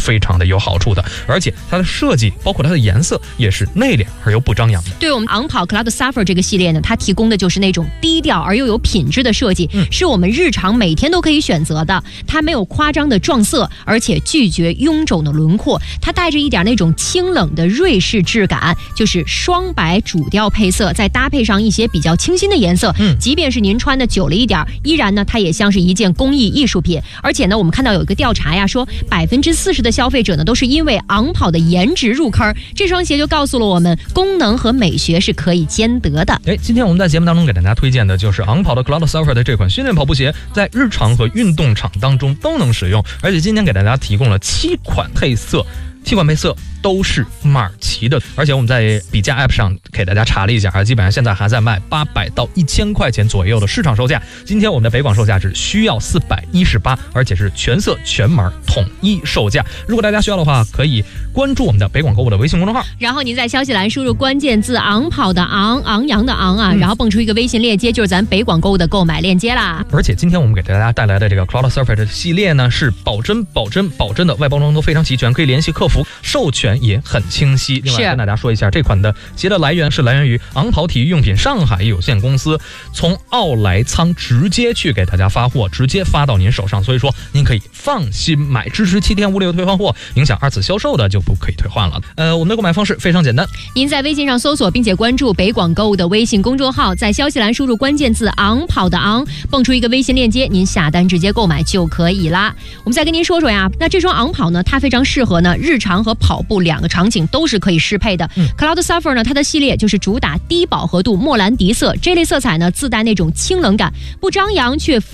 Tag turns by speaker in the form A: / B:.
A: 非常的有好处的，而且它的设计包括它的颜色也是内敛而又不张扬的。
B: 对，我们昂跑 Cloud Suffer 这个系列呢，它提供的就是那种低调而又有品质的设计，是我们日常每天都可以选择的。它没有夸张的撞色，而且拒绝臃肿的轮廓，它带着一点那种清冷的瑞士质感，就是双白主调配色，再搭配上一些比较清新的颜色，即便是您穿的久了一点，依然呢它也像是一件工艺艺术品。而且呢，我们看到有一个调查呀，说40%的消费者呢都是因为昂跑的颜值入坑，这双鞋就告诉了我们，功能和美学是可以兼得的。
A: 今天我们在节目当中给大家推荐的就是昂跑的 Cloud Suffer 的这款训练跑步鞋，在日常和运动场当中都能使用，而且今天给大家提供了7款配色都是马尔奇的，而且我们在比价 App 上给大家查了一下，基本上现在还在卖800到1000块钱左右的市场售价。今天我们的北广售价只需要418，而且是全色全码统一售价。如果大家需要的话，可以关注我们的北广购物的微信公众号，
B: 然后您在消息栏输入关键字昂跑的昂，昂扬的昂啊，然后蹦出一个微信链接，就是咱北广购物的购买链接啦。
A: 而且今天我们给大家带来的这个 Cloud Surfer 的系列呢，是保真的，外包装都非常齐全，可以联系客服，授权也很清晰。另外跟大家说一下，这款的鞋的来源于昂跑体育用品上海有限公司，从奥莱仓直接去给大家发货，直接发到您手上，所以说您可以放心买，支持7天无理由退换货，影响2次销售的就不可以退换了。我们的购买方式非常简单，
B: 您在微信上搜索并且关注北广购物的微信公众号，在消息栏输入关键字昂跑的昂，蹦出一个微信链接，您下单直接购买就可以啦。我们再跟您说说呀，那这双昂跑呢，它非常适合呢日常和跑步2个场景都是可以适配的。Cloud Suffer 呢，它的系列就是主打低饱和度莫兰迪色，这类色彩呢自带那种清冷感，不张扬却